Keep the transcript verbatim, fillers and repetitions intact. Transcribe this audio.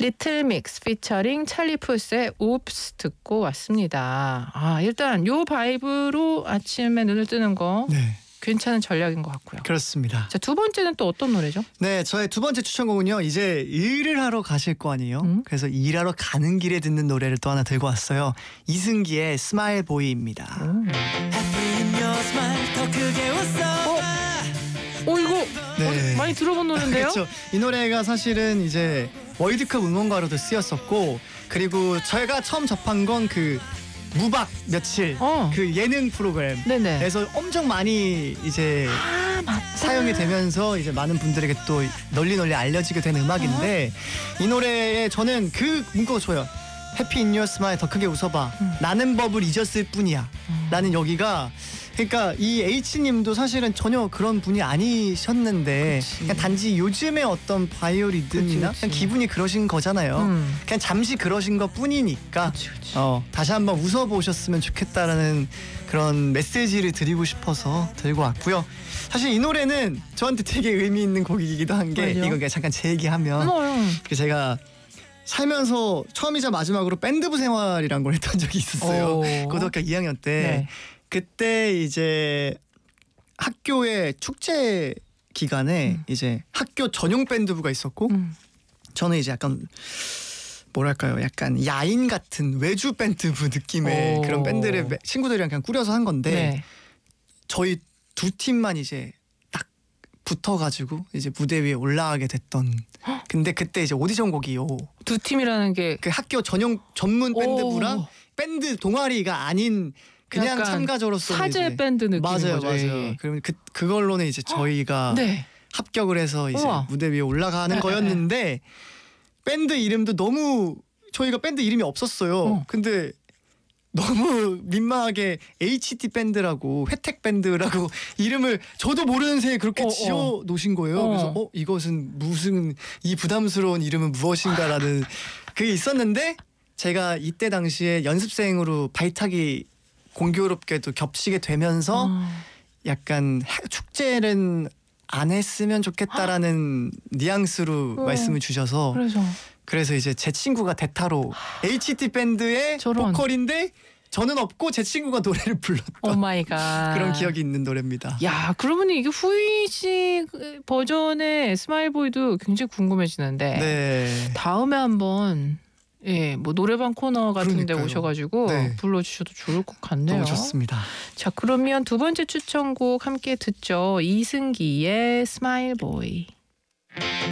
리틀 믹스 피처링 찰리 푸스의 옵스 듣고 왔습니다. 아, 일단 요 바이브로 아침에 눈을 뜨는 거 네. 괜찮은 전략인 것 같고요. 그렇습니다. 자, 두 번째는 또 어떤 노래죠? 네, 저의 두 번째 추천곡은요. 이제 일을 하러 가실 거 아니에요. 음? 그래서 일하러 가는 길에 듣는 노래를 또 하나 들고 왔어요. 이승기의 스마일 보이입니다. 어, 이거 네. 어디 많이 들어본 노래인데요? 그렇죠. 이 노래가 사실은 이제 월드컵 응원가로도 쓰였었고, 그리고 저희가 처음 접한 건 그 무박 며칠 어. 그 예능 프로그램 네네. 그래서 엄청 많이 이제 아, 맞다. 사용이 되면서 이제 많은 분들에게 또 널리 널리 알려지게 된 음악인데, 이 노래에 저는 그 문구가 좋아요. 해피 인 유어 스마일 더 크게 웃어봐. 음. 나는 법을 잊었을 뿐이야. 음. 라는 여기가, 그러니까 이 H님도 사실은 전혀 그런 분이 아니셨는데 그치. 그냥 단지 요즘의 어떤 바이오리듬이나 그치, 그치. 그냥 기분이 그러신 거잖아요. 음. 그냥 잠시 그러신 것 뿐이니까 그치, 그치. 어, 다시 한번 웃어보셨으면 좋겠다라는 그런 메시지를 드리고 싶어서 들고 왔고요. 사실 이 노래는 저한테 되게 의미 있는 곡이기도 한 게, 왜요? 이건 그냥 잠깐 제 얘기하면 뭐요? 그 제가 살면서 처음이자 마지막으로 밴드부 생활이란 걸 했던 적이 있었어요. 오. 고등학교 이 학년 때. 네. 그때 이제 학교의 축제 기간에 음. 이제 학교 전용 밴드부가 있었고, 음. 저는 이제 약간 뭐랄까요, 약간 야인 같은 외주 밴드부 느낌의 오. 그런 밴드를 매- 친구들이랑 그냥 꾸려서 한 건데, 네. 저희 두 팀만 이제 딱 붙어가지고 이제 무대 위에 올라가게 됐던. 근데 그때 이제 오디션 곡이요. 두 팀이라는 게 그 학교 전용 전문 밴드부랑 오. 밴드 동아리가 아닌 그냥 약간 참가자로서 사제 이제. 밴드 느낌인 맞아요, 거죠. 맞아요. 예. 그러면 그 그걸로는 이제 저희가 네. 합격을 해서 이제 우와. 무대 위에 올라가는 에, 거였는데, 밴드 이름도 너무, 저희가 밴드 이름이 없었어요. 어. 근데 너무 민망하게 에이치티 밴드라고, 혜택 밴드라고 이름을 저도 모르는 새에 그렇게 어, 어. 지어 놓으신 거예요. 어. 그래서 어 이것은 무슨, 이 부담스러운 이름은 무엇인가라는 그게 있었는데, 제가 이때 당시에 연습생으로 발탁이 공교롭게도 겹치게 되면서 어. 약간 해- 축제는 안 했으면 좋겠다라는 뉘앙스로 어. 말씀을 주셔서, 그래서 그래서 이제 제 친구가 대타로 에이치티 밴드의 저런. 보컬인데 저는 없고 제 친구가 노래를 불렀던 오 마이 갓. 그런 기억이 있는 노래입니다. 야, 그러면 이게 후이 씨 버전의 스마일 보이도 굉장히 궁금해지는데. 네. 다음에 한번 예, 뭐 노래방 코너 같은 데 그러니까요. 오셔가지고 네. 불러주셔도 좋을 것 같네요. 너무 좋습니다. 자, 그러면 두 번째 추천곡 함께 듣죠. 이승기의 스마일 보이.